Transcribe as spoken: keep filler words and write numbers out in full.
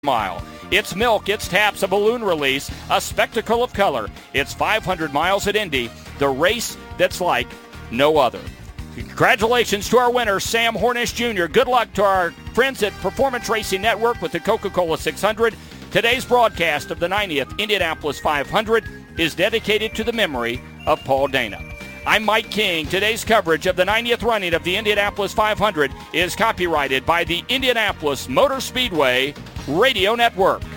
mile. It's milk, it's taps, a balloon release, a spectacle of color. It's five hundred miles at Indy, the race that's like no other. Congratulations to our winner, Sam Hornish Junior Good luck to our friends at Performance Racing Network with the Coca-Cola six hundred. Today's broadcast of the ninetieth Indianapolis five hundred is dedicated to the memory of Paul Dana. I'm Mike King. Today's coverage of the ninetieth running of the Indianapolis five hundred is copyrighted by the Indianapolis Motor Speedway Radio Network.